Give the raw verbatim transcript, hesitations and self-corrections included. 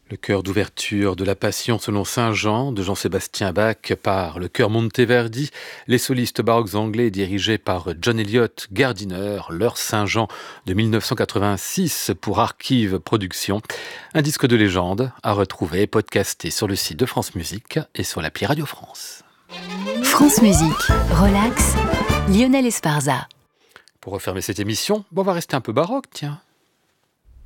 Le chœur d'ouverture de la Passion selon saint Jean de Jean-Sébastien Bach par le chœur Monteverdi, les solistes baroques anglais dirigés par John Eliot Gardiner, leur saint Jean de dix-neuf cent quatre-vingt-six pour Archive Productions. Un disque de légende à retrouver, podcasté sur le site de France Musique et sur l'appli Radio France. France Musique, relax, Lionel Esparza. Pour refermer cette émission, bon, on va rester un peu baroque, tiens.